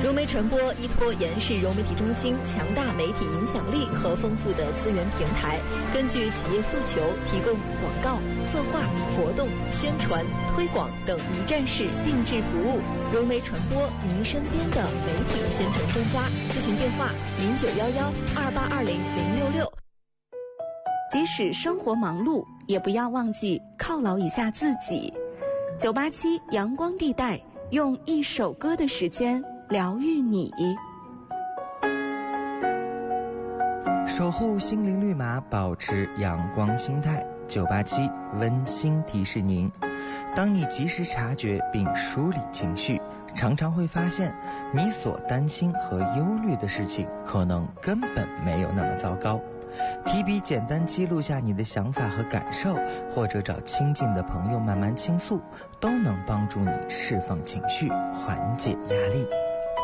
融媒传播依托延世融媒体中心强大媒体影响力和丰富的资源平台，根据企业诉求提供广告、策划、活动、宣传、推广等一站式定制服务。融媒传播，您身边的媒体宣传专家。咨询电话0911282006。 即使生活忙碌，也不要忘记犒劳一下自己。987阳光地带，用一首歌的时间疗愈你。 守护心灵绿码，保持阳光心态。987温馨提示您：当你及时察觉并梳理情绪，常常会发现你所担心和忧虑的事情可能根本没有那么糟糕。提笔简单记录下你的想法和感受，或者找亲近的朋友慢慢倾诉，都能帮助你释放情绪，缓解压力。